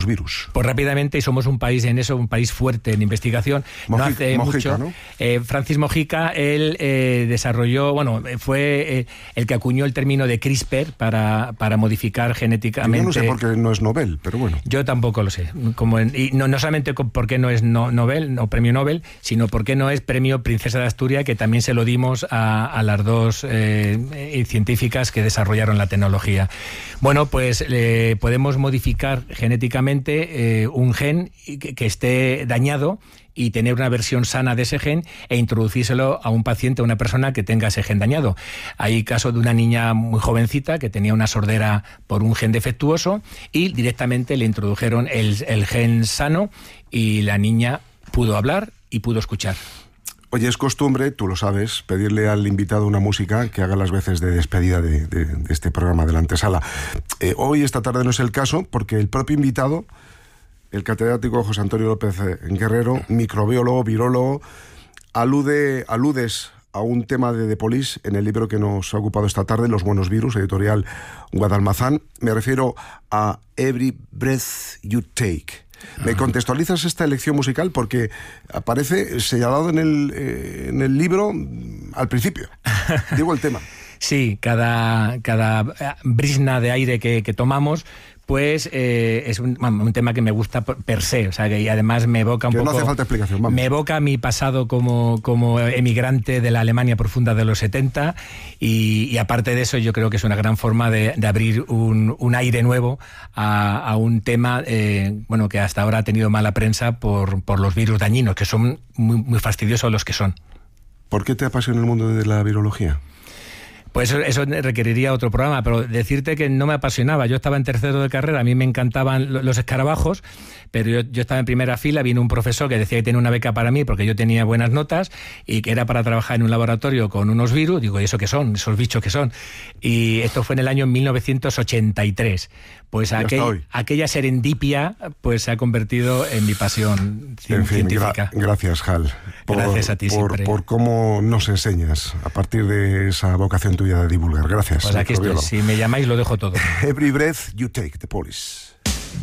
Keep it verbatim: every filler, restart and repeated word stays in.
virus. Pues rápidamente, y somos un país en eso, un país fuerte en investigación. Mojica, no hace Mojica, mucho, ¿no? eh, Francis Mojica, él eh, desarrolló, bueno, fue eh, el que acuñó el término de CRISPR para, para modificar genéticamente. Yo no sé por qué no es Nobel, pero bueno. Yo tampoco lo sé. Como en, y no, no solamente por qué no es no, Nobel, no premio Nobel, sino por qué no es premio Princesa de Asturias, que también se lo dimos a, a las dos eh, científicas que desarrollaron la tecnología. Bueno, pues eh, podemos modificar genéticamente eh, un gen que, que esté dañado y tener una versión sana de ese gen e introducírselo a un paciente, a una persona que tenga ese gen dañado. Hay caso de una niña muy jovencita que tenía una sordera por un gen defectuoso y directamente le introdujeron el, el gen sano y la niña pudo hablar y pudo escuchar. Oye, es costumbre, tú lo sabes, pedirle al invitado una música que haga las veces de despedida de, de, de este programa de la antesala. Eh, hoy, esta tarde, no es el caso, porque el propio invitado, el catedrático José Antonio López Guerrero, microbiólogo, virólogo, alude, aludes a un tema de The Police en el libro que nos ha ocupado esta tarde, Los buenos virus, editorial Guadalmazán. Me refiero a Every Breath You Take. ¿Me contextualizas esta elección musical? Porque aparece señalado en el, eh, en el libro al principio. Digo el tema. Sí, cada, cada brisna de aire que, que tomamos, pues eh, es un, un tema que me gusta per se, o sea, que y además me evoca un que poco... no hace falta explicación, vamos. Me evoca mi pasado como, como emigrante de la Alemania profunda de los setenta y, y aparte de eso yo creo que es una gran forma de, de abrir un, un aire nuevo a, a un tema eh, bueno, que hasta ahora ha tenido mala prensa por, por los virus dañinos, que son muy, muy fastidiosos los que son. ¿Por qué te apasiona el mundo de la virología? Pues eso, eso requeriría otro programa, pero decirte que no me apasionaba. Yo estaba en tercero de carrera, a mí me encantaban los escarabajos, pero yo, yo estaba en primera fila, vino un profesor que decía que tenía una beca para mí porque yo tenía buenas notas y que era para trabajar en un laboratorio con unos virus. Digo, ¿y eso qué son? ¿Esos bichos qué son? Y esto fue en el año mil novecientos ochenta y tres. Pues aquel, aquella serendipia pues se ha convertido en mi pasión en fin, científica. Gra- gracias, Hal. Por, gracias a ti por, siempre. Por cómo nos enseñas a partir de esa vocación tuya de divulgar. Gracias. Pues aquí estoy. Si me llamáis lo dejo todo. Every breath you take, The Police.